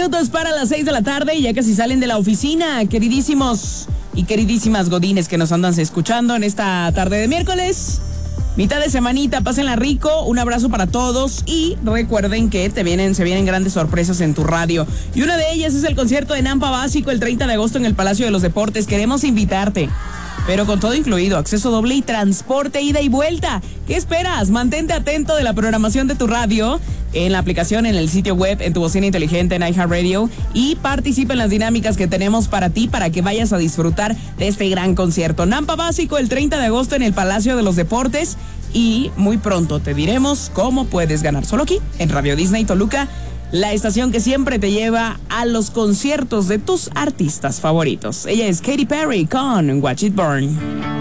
minutos para las 6 de la tarde y ya casi salen de la oficina, queridísimos y queridísimas godines que nos andan escuchando en esta tarde de miércoles. Mitad de semanita, pásenla rico, un abrazo para todos y recuerden que se vienen grandes sorpresas en tu radio. Y una de ellas es el concierto de Nampa Básico el 30 de agosto en el Palacio de los Deportes. Queremos invitarte, pero con todo incluido, acceso doble y transporte ida y vuelta. ¿Qué esperas? Mantente atento de la programación de tu radio en la aplicación, en el sitio web, en tu bocina inteligente, en iHeartRadio, y participa en las dinámicas que tenemos para ti, para que vayas a disfrutar de este gran concierto. Nampa Básico el 30 de agosto en el Palacio de los Deportes, y muy pronto te diremos cómo puedes ganar. Solo aquí, en Radio Disney Toluca, la estación que siempre te lleva a los conciertos de tus artistas favoritos. Ella es Katy Perry con Watch It Burn.